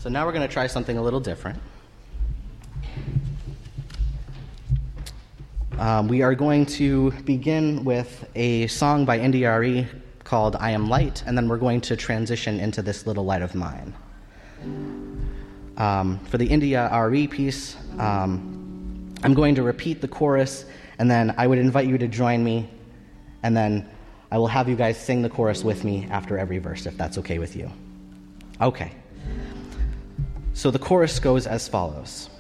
So now we're going to try something a little different. We are going to begin with a song by India Arie called I Am Light, and then we're going to transition into This Little Light of Mine. For the India Arie piece, I'm going to repeat the chorus, and then I would invite you to join me, and then I will have you guys sing the chorus with me after every verse, if that's okay with you. Okay. So the chorus goes as follows.